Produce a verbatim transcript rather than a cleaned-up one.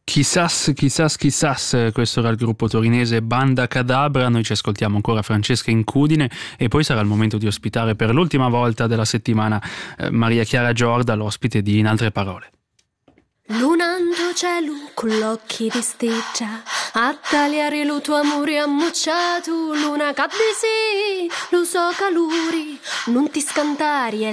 Chissas, chissas, chissas, questo era il gruppo torinese Banda Cadabra. Noi ci ascoltiamo ancora Francesca Incudine e poi sarà il momento di ospitare per l'ultima volta della settimana eh, Maria Chiara Giorda, l'ospite di In altre parole. Lunando cielo con l'occhi di steggia, a tagliare lo tuo amore ammucciato, luna cadde sì, lo so calori, non ti scantari.